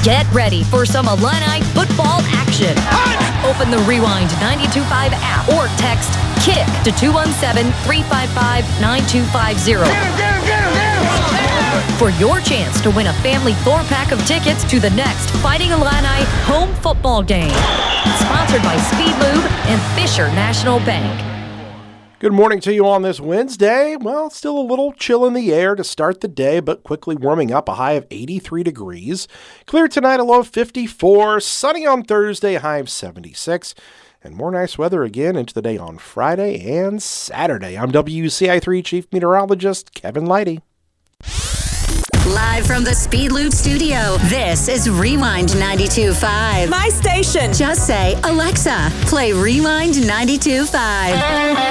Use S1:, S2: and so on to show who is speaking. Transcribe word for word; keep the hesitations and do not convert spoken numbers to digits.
S1: Get ready for some Illini football action. Open the Rewind ninety-two point five app or text KICK to two one seven, three five five, nine two five zero for your chance to win a family four-pack of tickets to the next Fighting Illini home football game. Sponsored by Speed Lube and Fisher National Bank.
S2: Good morning to you on this Wednesday. Well, still a little chill in the air to start the day, but quickly warming up, a high of eighty-three degrees. Clear tonight, a low of fifty-four. Sunny on Thursday, high of seventy-six. And more nice weather again into the day on Friday and Saturday. I'm W C I three Chief Meteorologist Kevin Leidy.
S3: Live from the Speed Lube studio, this is Rewind ninety-two point five.
S4: My station.
S3: Just say, Alexa, play Rewind ninety-two point five.